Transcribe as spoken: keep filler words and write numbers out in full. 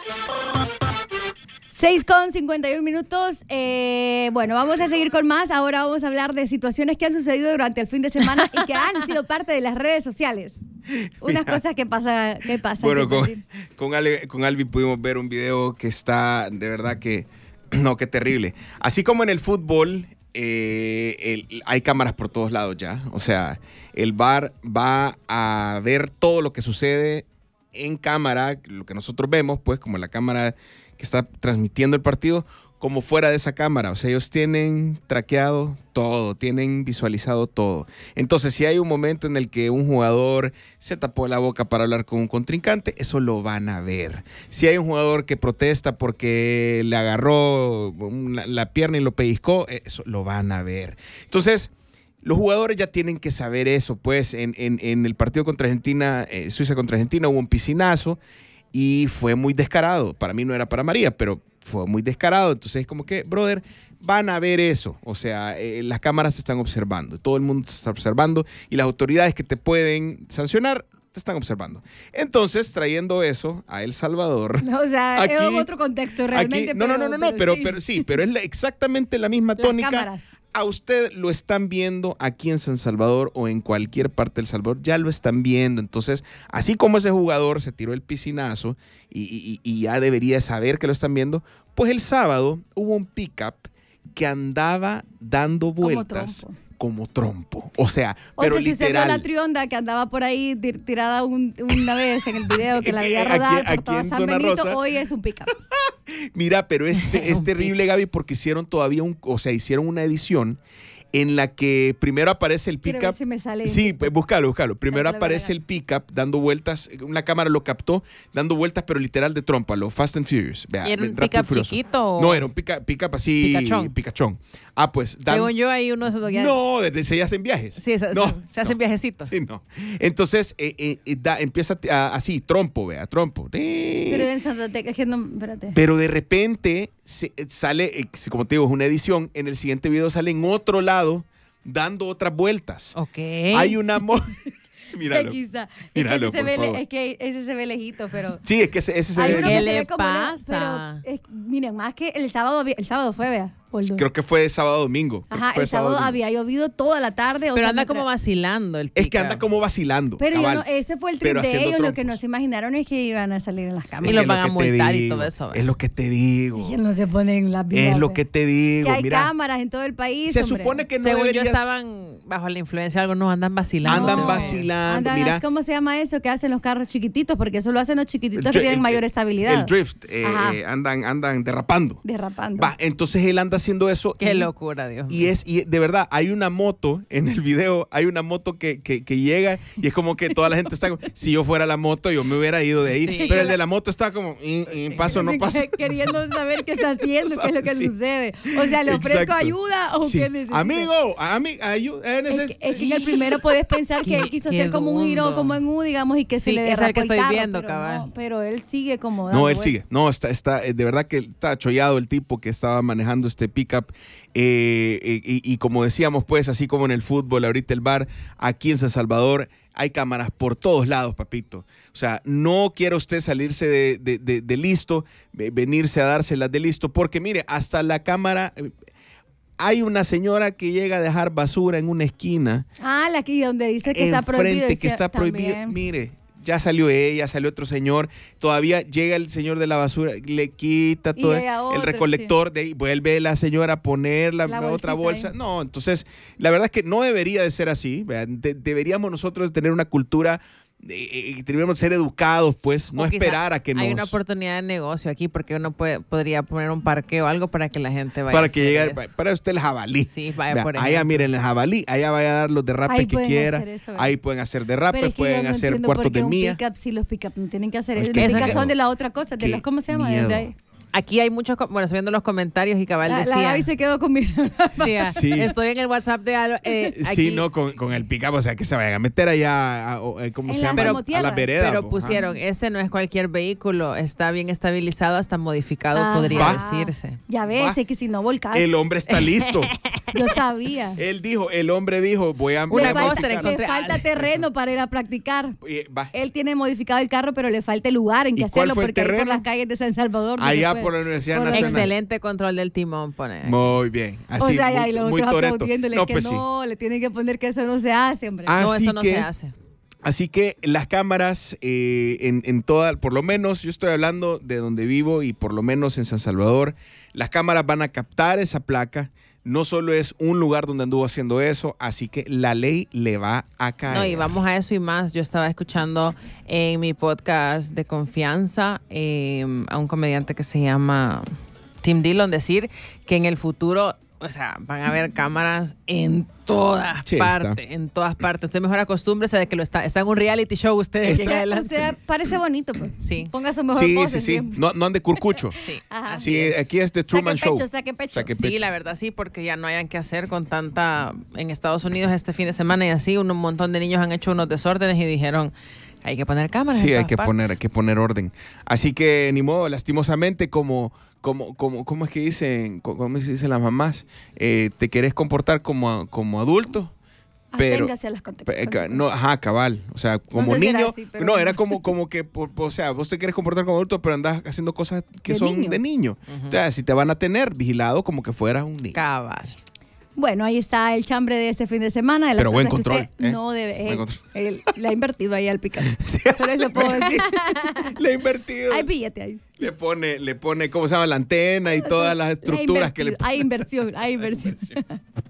seis con cincuenta y un minutos. Eh, bueno, vamos a seguir con más. Ahora vamos a hablar de situaciones que han sucedido durante el fin de semana y que han sido parte de las redes sociales. Unas Mira, cosas que pasa, que pasan. Bueno, con, con, Ale, con Albi pudimos ver un video que está, de verdad que, no, qué terrible. Así como en el fútbol, eh, el, hay cámaras por todos lados ya. O sea, el V A R va a ver todo lo que sucede en cámara, lo que nosotros vemos, pues, como la cámara que está transmitiendo el partido, como fuera de esa cámara. O sea, ellos tienen traqueado todo, tienen visualizado todo. Entonces, si hay un momento en el que un jugador se tapó la boca para hablar con un contrincante, eso lo van a ver. Si hay un jugador que protesta porque le agarró una, la pierna y lo pellizcó, eso lo van a ver. Entonces, los jugadores ya tienen que saber eso. Pues en, en, en el partido contra Argentina, eh, Suiza contra Argentina, hubo un piscinazo y fue muy descarado. Para mí no era para María, pero fue muy descarado. Entonces es como que, brother, van a ver eso. O sea, eh, las cámaras se están observando. Todo el mundo se está observando y las autoridades que te pueden sancionar te están observando. Entonces, trayendo eso a El Salvador. No, o sea, aquí, es otro contexto realmente. Aquí, no, pero, no, no, no, pero, pero, sí. pero sí, pero es la, exactamente la misma tónica. Las cámaras. A usted lo están viendo aquí en San Salvador o en cualquier parte del Salvador, ya lo están viendo. Entonces, así como ese jugador se tiró el piscinazo y, y, y ya debería saber que lo están viendo, pues el sábado hubo un pick-up que andaba dando vueltas como trompo. Como trompo. O sea, o pero sea, si literal. usted vio la trionda que andaba por ahí tir, tirada un, una vez en el video que la había rodado por toda San Benito, hoy es un pick-up. Mira, pero es, es terrible, Gaby, porque hicieron todavía un, o sea, hicieron una edición en la que primero aparece el pick-up. Si me sale sí, pues búscalo, búscalo. Primero aparece el pick-up dando vueltas, una cámara lo captó, dando vueltas, pero literal de trompa, lo Fast and Furious. Vea, ¿Y era un pick-up chiquito? No, era un pick-up pick así. Picachón. Picachón. Ah, pues. Dan... Según yo, hay uno de esos ya... No, desde se hacen viajes. Sí, se, no, se, se hacen no. viajecitos. Sí, no. Entonces, eh, eh, da, empieza a, así, trompo, vea, trompo. Pero en Santa Tecla, que no, espérate. Pero de repente se, sale, eh, como te digo, es una edición. En el siguiente video sale en otro lado, dando otras vueltas. Ok. Hay una mo- Míralo. Quizá. Míralo, es, que ese por se favor. ve, es que ese se ve lejito, pero... Sí, es que ese, ese se Hay ve. uno ¿Qué que le se ve como pasa? la- pero, es, miren, más que el sábado, el sábado fue, vea. Creo que fue sábado domingo. Creo Ajá, que fue el sábado domingo. había llovido toda la tarde. O Pero sea, anda mientras... como vacilando el pick-up. Es que anda como vacilando. Pero yo cabal, no, ese fue el trip de ellos. trompos. Lo que no se imaginaron es que iban a salir en las cámaras. Y los Es van lo a que te multar y digo, todo eso. Es lo que te digo. Y que no se ponen las vidas. Es lo que te digo. Que hay Mira, cámaras en todo el país. se hombre. supone que no Según deberías... yo estaban bajo la influencia de algo, no andan vacilando. Andan No. vacilando. Andan, Mira, ¿cómo se llama eso que hacen los carros chiquititos? Porque eso lo hacen los chiquititos el que dri- tienen el- mayor el- estabilidad. El drift. eh, Ajá. eh, andan, andan derrapando. Derrapando. Va, entonces él anda haciendo eso. Qué y, locura, Dios mío. Y es, y de verdad, hay una moto en el video, hay una moto que, que, que llega y es como que toda la gente está, si yo fuera la moto, yo me hubiera ido de ahí. Sí. Pero el de la moto está como, y, y paso, no paso. Queriendo saber qué está haciendo, qué es lo que Sí. sucede. O sea, ¿le ofrezco Exacto. ayuda o Sí. qué necesita? Amigo, ami- ayu- eh, Es neces- que, es que en el primero podés pensar que él quiso Qué hacer como un giro dundo. como en U, digamos, y que se Sí, le es el derrapó que el estoy carro, viendo, pero cabal. no, pero él sigue como dando No, él vueltas. sigue. No, está, está, eh, de verdad que está chollado el tipo que estaba manejando este pickup. Eh, eh, y, y como decíamos, pues, así como en el fútbol, ahorita el V A R, aquí en San Salvador, hay cámaras por todos lados, papito. O sea, no quiere usted salirse de, de, de, de listo, eh, venirse a dárselas de listo, porque mire, hasta la cámara... eh, hay una señora que llega a dejar basura en una esquina. Ah, la que donde dice que está prohibido. Enfrente, que decía, está prohibido. también. Mire, ya salió ella, salió otro señor. Todavía llega el señor de la basura, le quita Y todo llega el otro, recolector, de ahí vuelve la señora a poner la, La la otra bolsita bolsa. ahí. No, entonces, la verdad es que no debería de ser así. Vean, de- deberíamos nosotros tener una cultura, eh, eh, deberíamos ser educados, pues, no O quizá esperar a que nos... Hay una oportunidad de negocio aquí porque uno puede, podría poner un parque o algo para que la gente vaya Para a que hacer llegue, eso. para usted el jabalí. Sí, vaya Vea, por allá ejemplo. miren el jabalí, allá vaya a dar los derrapes Ahí que pueden quiera. hacer eso, ¿verdad? Ahí pueden hacer Pero derrapes, es que yo pueden no hacer entiendo cuartos por qué de un mía. pick-up, si los pick-up no tienen que hacer Ay, eso. qué Los miedo. pick-up son de la otra cosa, de Qué los, ¿cómo se llama? miedo. De ahí. Aquí hay muchos, co- bueno, estoy viendo los comentarios y cabal La, la decía. Gaby se quedó con mi... Sí, ah, Sí. Estoy en el WhatsApp de Alba. Eh, Sí, aquí, no, con, con el pick-up, o sea, que se vayan a meter allá, a, a- a- ¿cómo En se las llama? como A tierras. las veredas. Pero po, pusieron, ajá. este no es cualquier vehículo, está bien estabilizado, hasta modificado Ajá. podría Va. decirse. Ya ves, Va. es que si no volcás. El hombre está listo. Yo sabía. Él dijo, el hombre dijo, voy a... Le, Una falta, póster le encontré. falta terreno para ir a practicar. Eh, va. Él tiene modificado el carro, pero le falta el lugar en ¿Y que cuál hacerlo, fue el porque ahí por terreno? las calles de San Salvador. no se Allá puede. por la Universidad Por la- Nacional. Excelente control del timón, pone. Muy bien. O Así, sea, muy, ahí los muy otros Toretto. aplaudiéndole No, que pues sí. no, le tienen que poner que eso no se hace, hombre. Ah, no, Así eso no que- se hace. Así que las cámaras eh, en, en toda, por lo menos yo estoy hablando de donde vivo y por lo menos en San Salvador, las cámaras van a captar esa placa. No solo es un lugar donde anduvo haciendo eso, así que la ley le va a caer. No, y vamos a eso y más. Yo estaba escuchando en mi podcast de confianza eh, a un comediante que se llama Tim Dillon decir que en el futuro, o sea, van a haber cámaras en todas Sí, partes, está. en todas partes. Usted mejor acostúmbrese de que lo está, está en un reality show usted. Está- O llega sea, o adelante. sea, parece bonito, pues. Sí. Ponga su mejor Sí, pose sí, sí. siempre. No, no ande curcucho. Sí, Ajá. así Sí, es. aquí es The Truman Saque pecho, Show. saque pecho. Saque Sí, pecho. la verdad sí, porque ya no hayan que hacer con tanta... En Estados Unidos este fin de semana y así, un montón de niños han hecho unos desórdenes y dijeron, hay que poner cámaras Sí, en hay todas que partes". poner, hay que poner orden. Así que ni modo, lastimosamente, como, como, como, ¿cómo es que dicen, cómo se dicen las mamás? Eh, te querés comportar como, como adulto, pero Aténgase a las conte- pe- ca- consecuencias. no, ajá, cabal. O sea, como sé si era niño, así, pero- no, era como, como que, por- o sea, vos te querés comportar como adulto, pero andás haciendo cosas que De son niño. de niño. O sea, si te van a tener vigilado como que fueras un niño. Cabal. Bueno, ahí está el chambre de ese fin de semana. De las Pero buen cosas que control, usted ¿eh? No debe. Buen eh, control. él le ha invertido ahí al picante. Sí. Solo eso puedo decir. Le ha invertido. Hay billete ahí. Le pone, le pone, ¿cómo se llama? La antena y todas las Le ha estructuras que le invertido. Hay inversión, hay inversión.